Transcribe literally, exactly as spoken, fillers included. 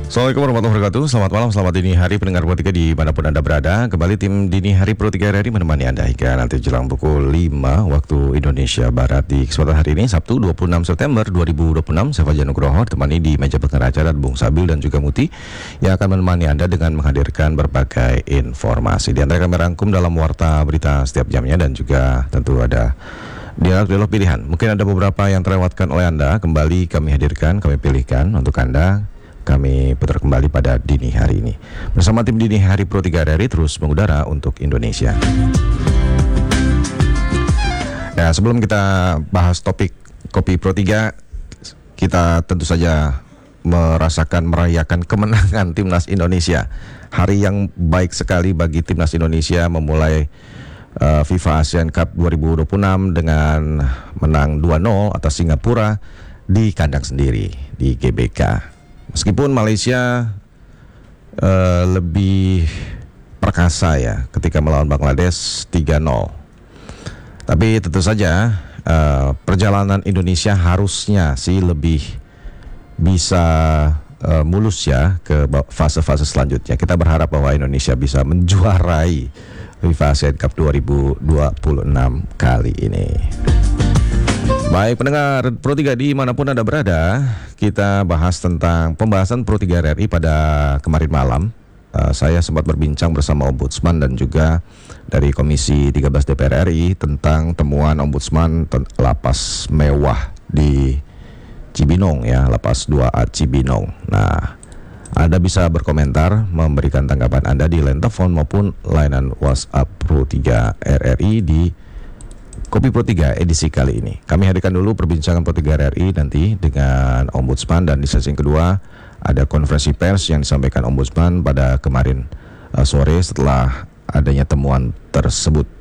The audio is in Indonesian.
Assalamualaikum warahmatullahi wabarakatuh. Selamat malam, selamat dini hari pendengar Pro tiga dimanapun Anda berada. Kembali tim Dini Hari Pro tiga R R I menemani Anda hingga nanti jelang pukul lima waktu Indonesia Barat. Di kesempatan hari ini Sabtu dua puluh enam September dua ribu dua puluh enam, saya Fajar Nugroho temani di meja pengarah acara Bung Sabil dan juga Muti yang akan menemani Anda dengan menghadirkan berbagai informasi. Di antara kami rangkum dalam warta berita setiap jamnya dan juga tentu ada dialog-dialog pilihan. Mungkin ada beberapa yang terlewatkan oleh Anda, kembali kami hadirkan, kami pilihkan untuk Anda. Kami putar kembali pada dini hari ini bersama tim Dini Hari Pro tiga R R I terus mengudara untuk Indonesia. Nah, sebelum kita bahas topik Kopi Pro tiga, kita tentu saja merasakan merayakan kemenangan Timnas Indonesia. Hari yang baik sekali bagi Timnas Indonesia memulai uh, FIFA Asian Cup dua ribu dua puluh enam dengan menang dua nol atas Singapura di kandang sendiri di G B K. Meskipun Malaysia uh, lebih perkasa ya ketika melawan Bangladesh tiga nol. Tapi tentu saja uh, perjalanan Indonesia harusnya sih lebih bisa uh, mulus ya ke fase-fase selanjutnya. Kita berharap bahwa Indonesia bisa menjuarai FIFA Asian Cup dua ribu dua puluh enam kali ini. Baik pendengar Pro tiga dimanapun Anda berada, kita bahas tentang pembahasan Pro tiga R R I pada kemarin malam. uh, Saya sempat berbincang bersama Ombudsman dan juga dari Komisi tiga belas D P R R I tentang temuan Ombudsman lapas mewah di Cibinong ya, lapas dua A Cibinong. Nah, Anda bisa berkomentar, memberikan tanggapan Anda di line telepon maupun layanan WhatsApp Pro tiga R R I di Kopi Pro tiga edisi kali ini. Kami hadirkan dulu perbincangan Pro tiga R R I nanti dengan Ombudsman, dan di sesi kedua ada konferensi pers yang disampaikan Ombudsman pada kemarin uh, sore setelah adanya temuan tersebut.